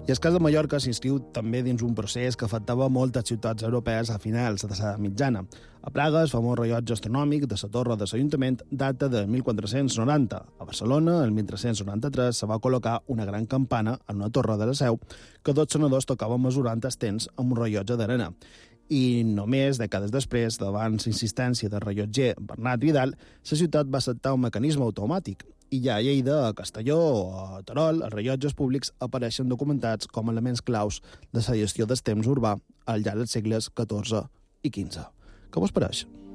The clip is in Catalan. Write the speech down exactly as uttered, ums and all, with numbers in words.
I el cas de Mallorca s'inscriu també dins un procés que afectava moltes ciutats europees a finals de la mitjana. A Praga, el famós rellotge astronòmic de la torre de l'Ajuntament data de mil quatre-cents noranta. A Barcelona, el mil tres-cents noranta-tres, se va col·locar una gran campana en una torre de la Seu que dos senadors tocaven mesurant el temps amb un rellotge d'arena. I només dècades després, davant la insistència del rellotger Bernat Vidal, la ciutat va acceptar un mecanisme automàtic. I ja a Lleida, a Castelló o a Terol, els rellotges públics apareixen documentats com elements claus de la gestió del temps urbà al llarg dels segles catorze i quinze. Què vos pareix?